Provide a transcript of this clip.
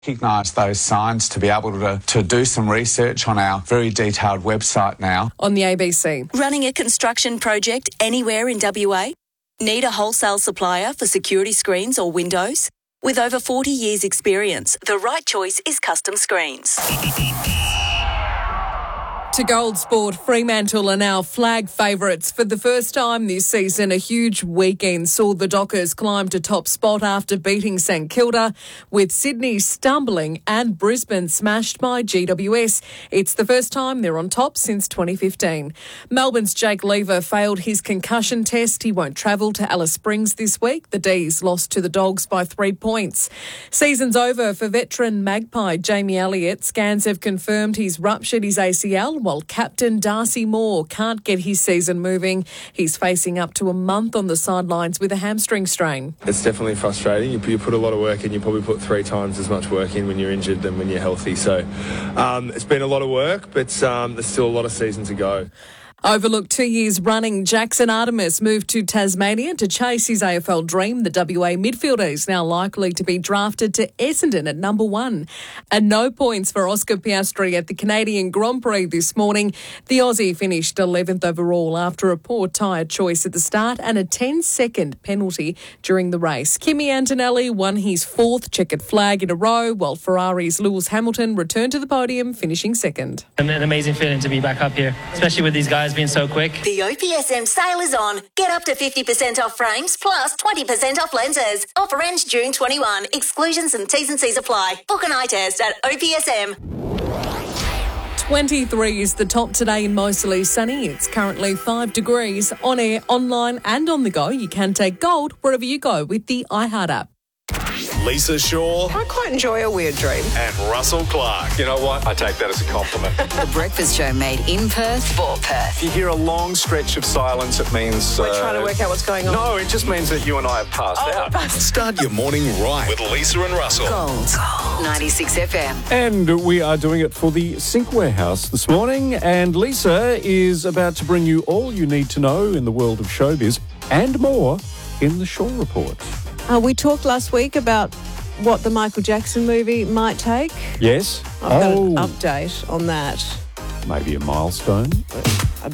Recognise those signs to be able to do some research on our very detailed website now. On the ABC. Running a construction project anywhere in WA? Need a wholesale supplier for security screens or windows? With over 40 years' experience, the right choice is Custom Screens. To Gold Sport, Fremantle are now flag favourites. For the first time this season, a huge weekend saw the Dockers climb to top spot after beating St Kilda, with Sydney stumbling and Brisbane smashed by GWS. It's the first time they're on top since 2015. Melbourne's Jake Lever failed his concussion test. He won't travel to Alice Springs this week. The D's lost to the Dogs by 3 points. Season's over for veteran Magpie Jamie Elliott. Scans have confirmed he's ruptured his ACL, while captain Darcy Moore can't get his season moving. He's facing up to a month on the sidelines with a hamstring strain. It's definitely frustrating. You put a lot of work in. You probably put 3 times as much work in when you're injured than when you're healthy. So it's been a lot of work, but there's still a lot of season to go. Overlooked 2 years running, Jackson Artemis moved to Tasmania to chase his AFL dream. The WA midfielder is now likely to be drafted to Essendon at number 1. And no points for Oscar Piastri at the Canadian Grand Prix this morning. The Aussie finished 11th overall after a poor tyre choice at the start and a 10-second penalty during the race. Kimi Antonelli won his 4th checkered flag in a row, while Ferrari's Lewis Hamilton returned to the podium, finishing 2nd. An amazing feeling to be back up here, especially with these guys being so quick. The OPSM sale is on. Get up to 50% off frames plus 20% off lenses. Offer ends June 21. Exclusions and T's and C's apply. Book an eye test at OPSM. 23 is the top today in mostly sunny. It's currently 5 degrees. On air, online and on the go, you can take gold wherever you go with the iHeart app. Lisa Shaw. I quite enjoy a weird dream. And Russell Clark. You know what? I take that as a compliment. The Breakfast Show made in Perth for Perth. If you hear a long stretch of silence, it means... We're trying to work out what's going on. No, it just means that you and I have passed out. Start your morning right with Lisa and Russell. Gold 96 FM. And we are doing it for the Sink Warehouse this morning. And Lisa is about to bring you all you need to know in the world of showbiz and more in the Shaw Report. We talked last week about what the Michael Jackson movie might take. Yes. I've got an update on that. Maybe a milestone.